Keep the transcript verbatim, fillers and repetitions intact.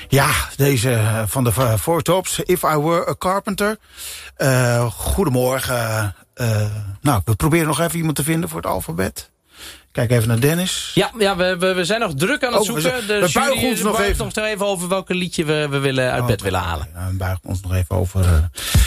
Ja, deze uh, van de uh, Four Tops. If I Were a Carpenter. Uh, goedemorgen. Uh, nou, we proberen nog even iemand te vinden voor het alfabet. Kijk even naar Dennis. Ja, ja we, we, we zijn nog druk aan het oh, zoeken. We, de we buigen jury, ons nog buigt even. nog even over welke liedje we, we willen uit oh, bed willen halen. Ja, we buigen ons nog even over... Uh,